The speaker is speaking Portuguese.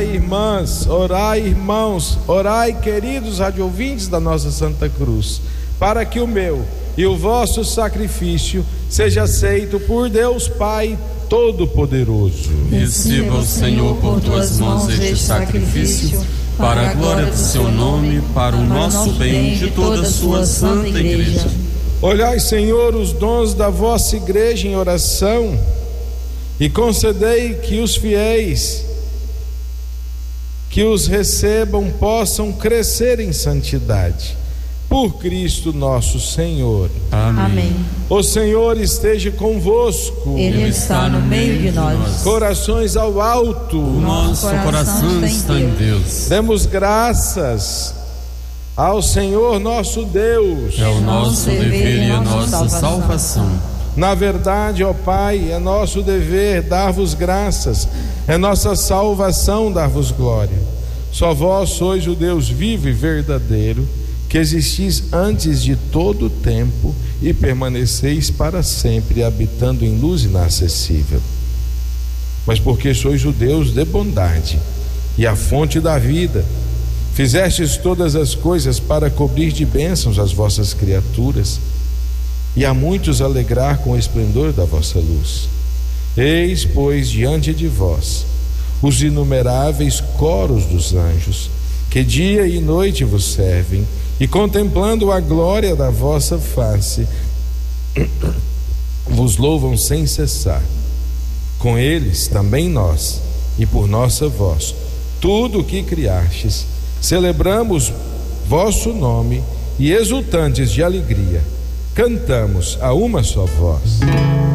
Orai, irmãs, orai, irmãos, orai, queridos radioouvintes da nossa Santa Cruz, para que o meu e o vosso sacrifício seja aceito por Deus Pai Todo-Poderoso. Receba o Senhor por tuas mãos este sacrifício, para a glória do seu nome, para o nosso bem e de toda a sua santa igreja. Olhai, Senhor, os dons da vossa igreja em oração e concedei que os fiéis que os recebam possam crescer em santidade. Por Cristo nosso Senhor. Amém. O Senhor esteja convosco. Ele está no meio de nós. Corações ao alto. O nosso coração está em Deus. Demos graças ao Senhor nosso Deus. É o nosso dever e a nossa salvação. Na verdade, ó Pai, é nosso dever dar-vos graças, é nossa salvação dar-vos glória. Só vós sois o Deus vivo e verdadeiro, que existis antes de todo o tempo e permaneceis para sempre, habitando em luz inacessível. Mas porque sois o Deus de bondade e a fonte da vida, fizestes todas as coisas para cobrir de bênçãos as vossas criaturas e a muitos alegrar com o esplendor da vossa luz. Eis, pois, diante de vós os inumeráveis coros dos anjos, que dia e noite vos servem, e contemplando a glória da vossa face, vos louvam sem cessar. Com eles também nós, e por nossa voz, tudo o que criastes, celebramos vosso nome e exultantes de alegria, cantamos a uma só voz.